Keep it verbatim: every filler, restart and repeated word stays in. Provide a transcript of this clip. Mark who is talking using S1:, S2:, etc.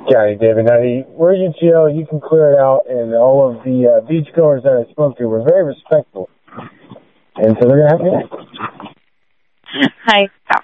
S1: Got it, David. Now, the word in jail, you can clear it out, and all of the uh, beachgoers that I spoke to were very respectful. And so they're going to have to.
S2: Hi,